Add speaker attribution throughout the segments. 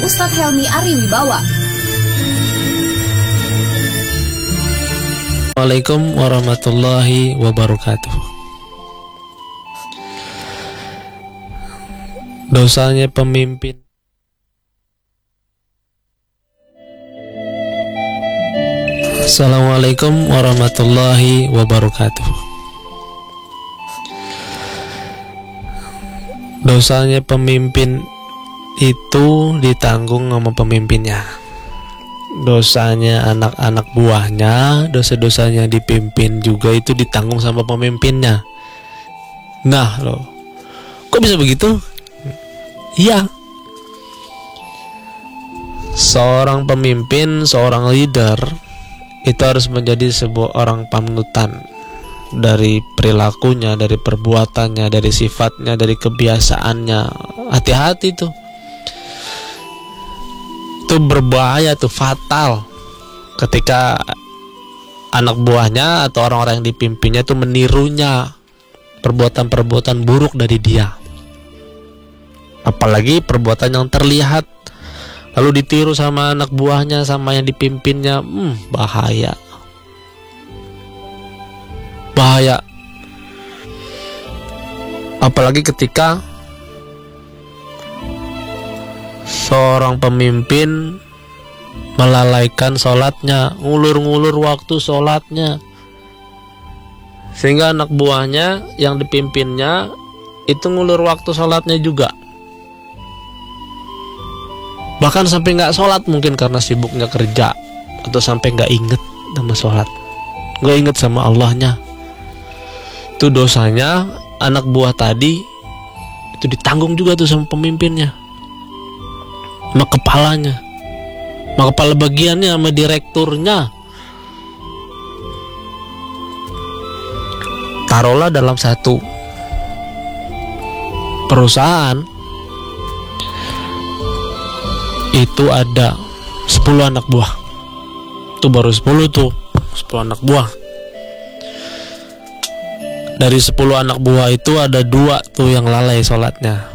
Speaker 1: Ustadz Helmi Ariwibawa.
Speaker 2: Assalamualaikum warahmatullahi wabarakatuh. Dosanya pemimpin. Assalamualaikum warahmatullahi wabarakatuh. Dosanya pemimpin itu ditanggung sama pemimpinnya. Dosanya anak-anak buahnya, dosa-dosanya dipimpin juga itu ditanggung sama pemimpinnya. Nah loh, kok bisa begitu? Iya. Seorang pemimpin, seorang leader itu harus menjadi sebuah orang panutan dari perilakunya, dari perbuatannya, dari sifatnya, dari kebiasaannya. Hati-hati tuh. Itu berbahaya tuh, fatal ketika anak buahnya atau orang-orang yang dipimpinnya itu menirunya perbuatan-perbuatan buruk dari dia, apalagi perbuatan yang terlihat lalu ditiru sama anak buahnya, sama yang dipimpinnya. Bahaya apalagi ketika seorang pemimpin melalaikan sholatnya, ngulur-ngulur waktu sholatnya, sehingga anak buahnya yang dipimpinnya itu ngulur waktu sholatnya juga, bahkan sampai nggak sholat mungkin karena sibuknya kerja, atau sampai nggak inget sama sholat, nggak inget sama Allahnya. Itu dosanya anak buah tadi itu ditanggung juga tuh sama pemimpinnya, sama kepalanya, sama kepala bagiannya, sama direkturnya. Taruhlah dalam satu perusahaan itu ada 10 anak buah. Itu baru 10 tuh, 10 anak buah. Dari 10 anak buah itu ada 2 tuh yang lalai sholatnya.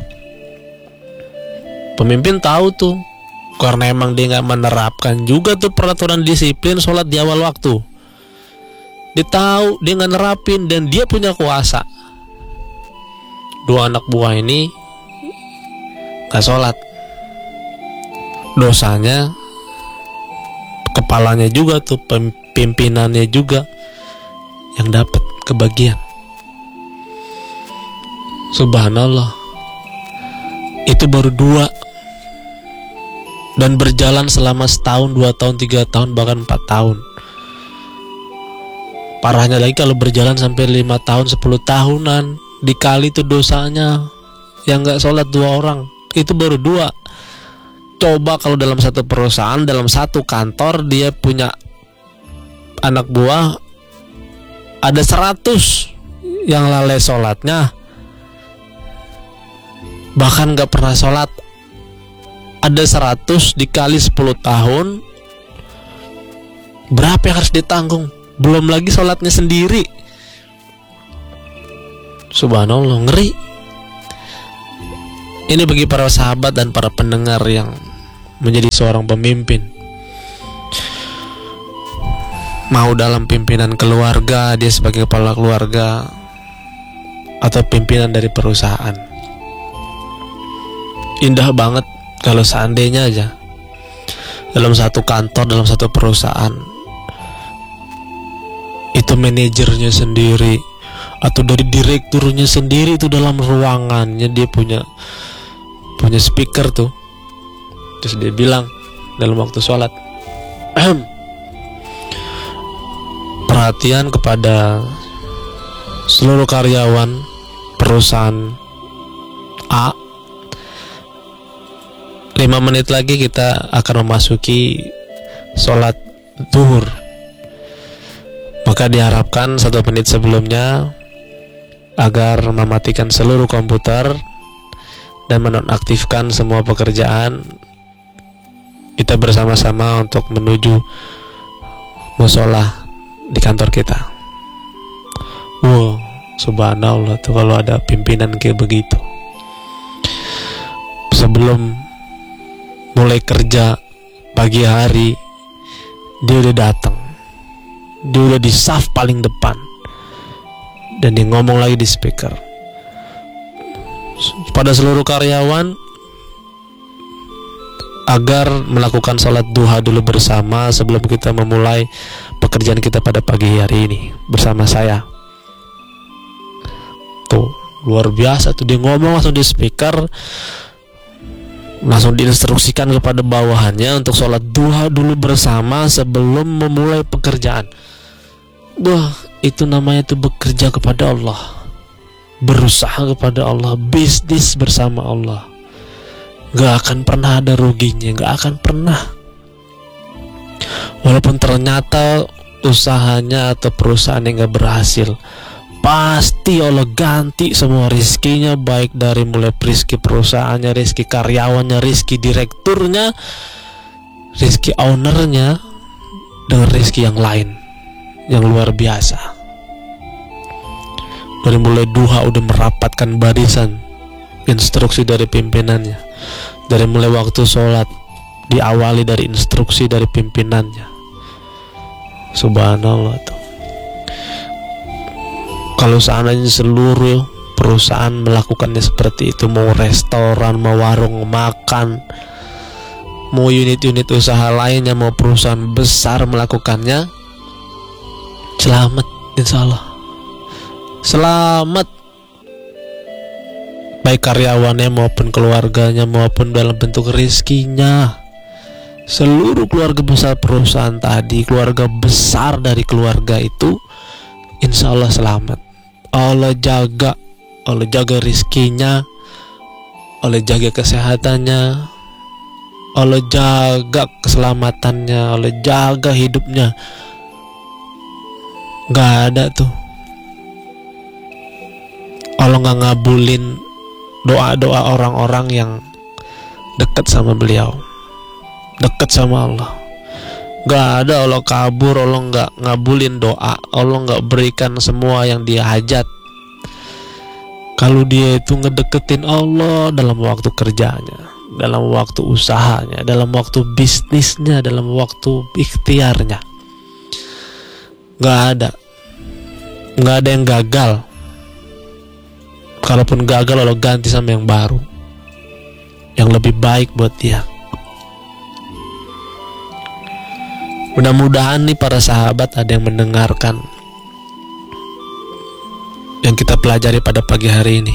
Speaker 2: Pemimpin tahu tuh, karena emang dia nggak menerapkan juga tuh peraturan disiplin sholat di awal waktu. Dia tahu, dia nggak nerapin, dan dia punya kuasa. 2 anak buah ini nggak sholat. Dosanya kepalanya juga tuh, pimpinannya juga yang dapat kebagian. Subhanallah. Itu baru 2, dan berjalan selama setahun, 2 tahun, 3 tahun, bahkan 4 tahun. Parahnya lagi kalau berjalan sampai 5 tahun, 10 tahunan, dikali itu dosanya. Yang gak sholat 2 orang, itu baru 2. Coba kalau dalam satu perusahaan, dalam satu kantor, dia punya anak buah ada 100 yang lalai sholatnya, bahkan gak pernah sholat. Ada 100 dikali 10 tahun, berapa yang harus ditanggung? Belum lagi sholatnya sendiri. Subhanallah, ngeri. Ini bagi para sahabat dan para pendengar yang menjadi seorang pemimpin, mau dalam pimpinan keluarga, dia sebagai kepala keluarga, atau pimpinan dari perusahaan. Indah banget kalau seandainya aja dalam satu kantor, dalam satu perusahaan, itu manajernya sendiri atau dari direkturnya sendiri itu dalam ruangannya dia punya speaker tuh, terus dia bilang dalam waktu sholat, perhatian kepada seluruh karyawan perusahaan A, 5 menit lagi kita akan memasuki sholat zuhur. Maka diharapkan 1 menit sebelumnya agar mematikan seluruh komputer dan menonaktifkan semua pekerjaan. Kita bersama-sama untuk menuju musola di kantor kita. Wow, subhanallah tuh kalau ada pimpinan kayak begitu. Sebelum mulai kerja pagi hari, dia udah datang, dia udah di saf paling depan, dan dia ngomong lagi di speaker pada seluruh karyawan agar melakukan sholat duha dulu bersama sebelum kita memulai pekerjaan kita pada pagi hari ini bersama saya. Tuh, luar biasa tuh, dia ngomong langsung di speaker, langsung diinstruksikan kepada bawahannya untuk sholat duha dulu bersama sebelum memulai pekerjaan. Wah, itu namanya tuh bekerja kepada Allah, berusaha kepada Allah, bisnis bersama Allah. Gak akan pernah ada ruginya, gak akan pernah. Walaupun ternyata usahanya atau perusahaannya gak berhasil, pasti Allah ganti semua rizkinya, baik dari mulai rizki perusahaannya, rizki karyawannya, rizki direkturnya, rizki ownernya, dengan rizki yang lain yang luar biasa. Dari mulai duha udah merapatkan barisan, instruksi dari pimpinannya. Dari mulai waktu sholat diawali dari instruksi dari pimpinannya. Subhanallah tuh. Kalau seandainya seluruh perusahaan melakukannya seperti itu, mau restoran, mau warung makan, mau unit-unit usaha lainnya, mau perusahaan besar melakukannya, selamat insya Allah. Selamat, baik karyawannya maupun keluarganya maupun dalam bentuk rizkinya. Seluruh keluarga besar perusahaan tadi, keluarga besar dari keluarga itu, insya Allah selamat. Allah jaga rizkinya, Allah jaga kesehatannya, Allah jaga keselamatannya, Allah jaga hidupnya. Gak ada tuh Allah gak ngabulin doa-doa orang-orang yang dekat sama beliau, dekat sama Allah. Gak ada Allah kabur, Allah gak ngabulin doa, Allah gak berikan semua yang dia hajat kalau dia itu ngedeketin Allah dalam waktu kerjanya, dalam waktu usahanya, dalam waktu bisnisnya, dalam waktu ikhtiarnya. Gak ada yang gagal. Kalaupun gagal, Allah ganti sama yang baru, yang lebih baik buat dia. Mudah-mudahan nih para sahabat ada yang mendengarkan yang kita pelajari pada pagi hari ini.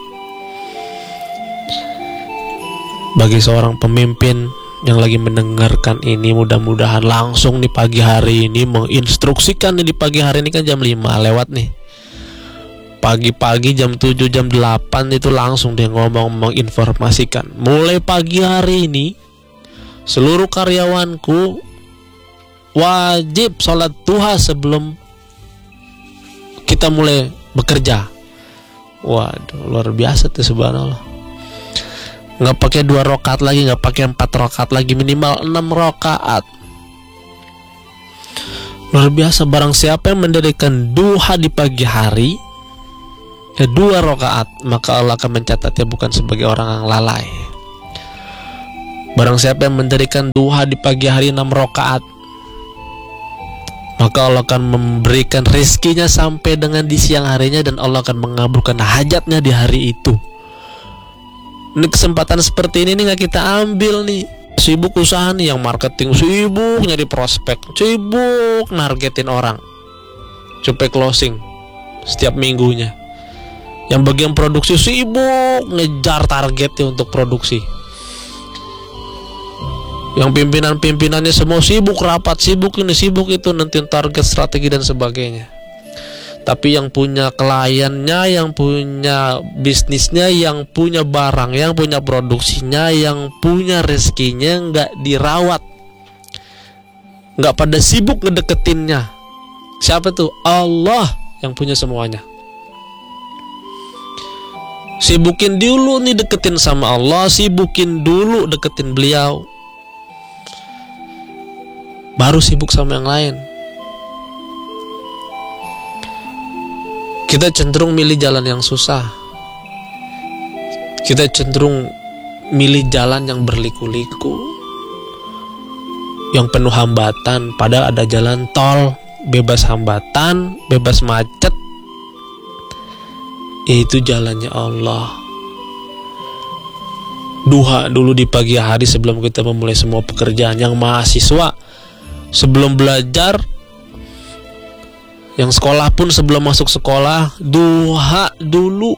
Speaker 2: Bagi seorang pemimpin yang lagi mendengarkan ini, mudah-mudahan langsung di pagi hari ini menginstruksikan nih, di pagi hari ini kan jam 5 lewat nih. Pagi-pagi jam 7, jam 8 itu langsung dia ngomong, menginformasikan, mulai pagi hari ini seluruh karyawanku wajib sholat duha sebelum kita mulai bekerja. Waduh, luar biasa tuh, subhanallah. Nggak pakai 2 rakaat lagi, nggak pakai 4 rakaat lagi, minimal 6 rakaat. Luar biasa. Barang siapa yang mendirikan duha di pagi hari 2 rakaat, maka Allah akan mencatatnya bukan sebagai orang yang lalai. Barang siapa yang mendirikan duha di pagi hari 6 rakaat, maka Allah akan memberikan rezekinya sampai dengan di siang harinya, dan Allah akan mengabulkan hajatnya di hari itu. Ini kesempatan seperti ini nih gak kita ambil nih. Sibuk usaha nih, yang marketing sibuk nyari prospek, sibuk nargetin orang supaya closing setiap minggunya. Yang bagian produksi sibuk ngejar targetnya untuk produksi. Yang pimpinan-pimpinannya semua sibuk rapat, sibuk ini, sibuk itu, nentuin target, strategi dan sebagainya. Tapi yang punya kliennya, yang punya bisnisnya, yang punya barang, yang punya produksinya, yang punya rezekinya nggak dirawat, nggak pada sibuk ngedeketinnya. Siapa tuh? Allah yang punya semuanya. Sibukin dulu nih deketin sama Allah, sibukin dulu deketin beliau, baru sibuk sama yang lain. Kita cenderung milih jalan yang susah. Kita cenderung milih jalan yang berliku-liku, yang penuh hambatan, padahal ada jalan tol, bebas hambatan, bebas macet. Itu jalannya Allah. Duha dulu di pagi hari sebelum kita memulai semua pekerjaan. Yang mahasiswa sebelum belajar, yang sekolah pun sebelum masuk sekolah, duha dulu.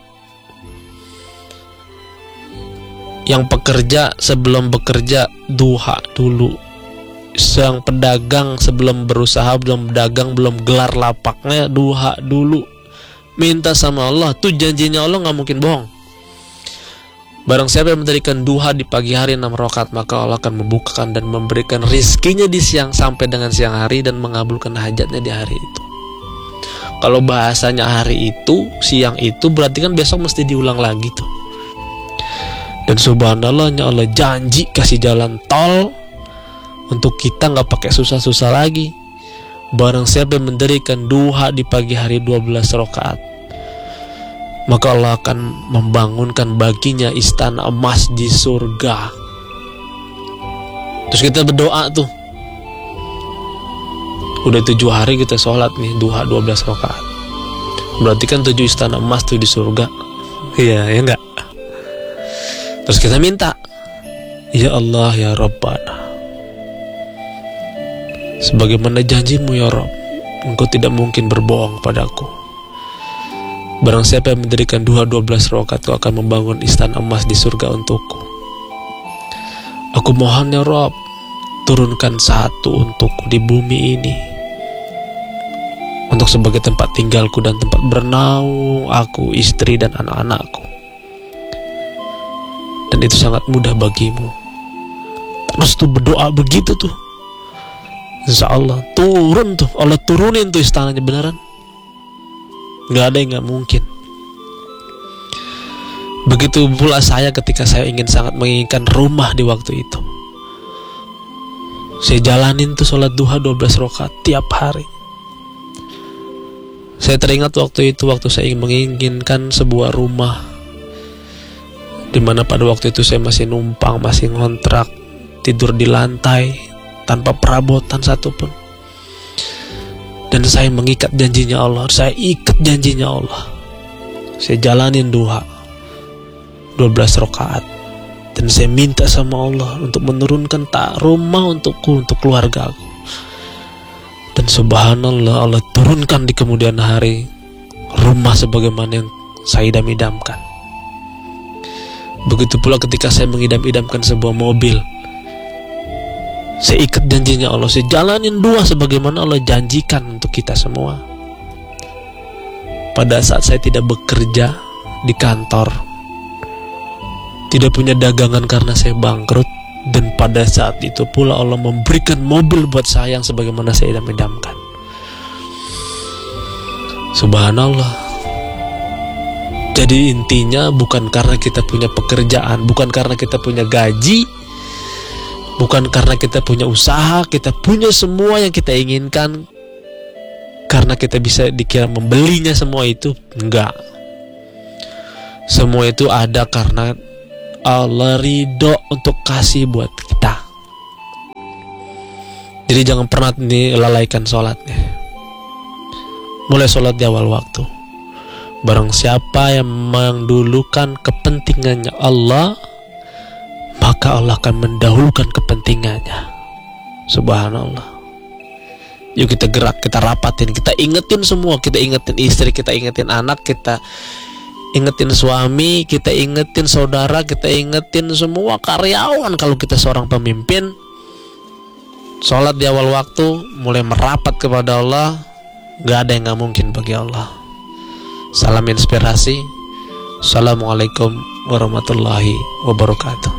Speaker 2: Yang pekerja sebelum bekerja, duha dulu. Yang pedagang sebelum berusaha, belum pedagang, belum gelar lapaknya, duha dulu. Minta sama Allah. Tuh janjinya Allah gak mungkin bohong. Barang siapa yang mendirikan duha di pagi hari 6 rakaat, maka Allah akan membukakan dan memberikan rizkinya di siang sampai dengan siang hari dan mengabulkan hajatnya di hari itu. Kalau bahasanya hari itu, siang itu, berarti kan besok mesti diulang lagi tuh. Dan subhanallahnya Allah janji kasih jalan tol untuk kita gak pakai susah-susah lagi. Barang siapa yang mendirikan duha di pagi hari 12 rakaat, maka Allah akan membangunkan baginya istana emas di surga. Terus kita berdoa tuh. Udah 7 hari kita sholat nih, duha 12 rakaat. Berarti kan 7 istana emas tuh di surga. Iya, ya enggak? Terus kita minta, ya Allah ya Rabbana, sebagaimana janjimu ya Rabb, Engkau tidak mungkin berbohong padaku. Barang siapa yang mendirikan duha 12 rakaat, Kau akan membangun istana emas di surga untukku. Aku mohon ya Rabb, turunkan satu untukku di bumi ini, untuk sebagai tempat tinggalku dan tempat bernaung aku, istri dan anak-anakku. Dan itu sangat mudah bagimu. Terus tuh berdoa begitu tuh, insya Allah turun tuh, Allah turunin tuh istananya beneran. Gak ada yang gak mungkin. Begitu pula saya ketika saya sangat menginginkan rumah di waktu itu. Saya jalanin tuh sholat duha 12 rakaat tiap hari. Saya teringat waktu itu, waktu saya menginginkan sebuah rumah, dimana pada waktu itu saya masih numpang, masih ngontrak, tidur di lantai tanpa perabotan satupun. Dan saya mengikat janjinya Allah. Saya ikat janjinya Allah. Saya jalanin duha 12 rakaat. Dan saya minta sama Allah untuk menurunkan rumah untukku, untuk keluarga aku. Dan subhanallah, Allah turunkan di kemudian hari rumah sebagaimana yang saya idam-idamkan. Begitu pula ketika saya mengidam-idamkan sebuah mobil, saya ikat janjinya Allah. Saya jalanin duha sebagaimana Allah janjikan untuk kita semua. Pada saat saya tidak bekerja di kantor, tidak punya dagangan karena saya bangkrut, dan pada saat itu pula Allah memberikan mobil buat saya yang sebagaimana saya idam-idamkan. Subhanallah. Jadi intinya bukan karena kita punya pekerjaan, bukan karena kita punya gaji, bukan karena kita punya usaha, kita punya semua yang kita inginkan, karena kita bisa dikira membelinya semua itu. Enggak. Semua itu ada karena Allah ridho untuk kasih buat kita. Jadi jangan pernah lalaikan sholatnya. Mulai sholat di awal waktu. Barang siapa yang mendahulukan kepentingannya Allah, maka Allah akan mendahulukan kepentingannya. Subhanallah. Yuk kita gerak, kita rapatin, kita ingetin semua. Kita ingetin istri, kita ingetin anak, kita ingetin suami, kita ingetin saudara, kita ingetin semua karyawan. Kalau kita seorang pemimpin, sholat di awal waktu, mulai merapat kepada Allah. Gak ada yang gak mungkin bagi Allah. Salam inspirasi. Assalamualaikum warahmatullahi wabarakatuh.